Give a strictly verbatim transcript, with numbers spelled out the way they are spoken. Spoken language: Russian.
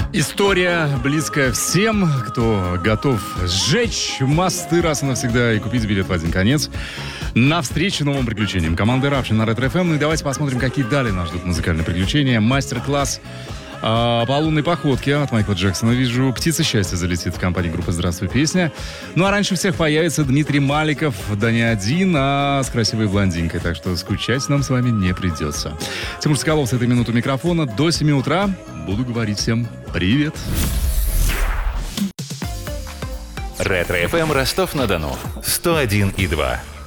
История, близкая всем, кто готов сжечь мосты раз и навсегда и купить билет в один конец на встречу новым приключениям. Команда Равшин на Ретро эф эм. Ну и давайте посмотрим, какие далее нас ждут музыкальные приключения. Мастер-класс а, по лунной походке от Майкла Джексона. Вижу, «Птица счастья» залетит в компании группы «Здравствуй, песня». Ну а раньше всех появится Дмитрий Маликов. Да не один, а с красивой блондинкой. Так что скучать нам с вами не придется. Тимур Соколов с этой минуты микрофона. До семи утра буду говорить всем привет. Ретро эф эм Ростов-на-Дону сто один и два.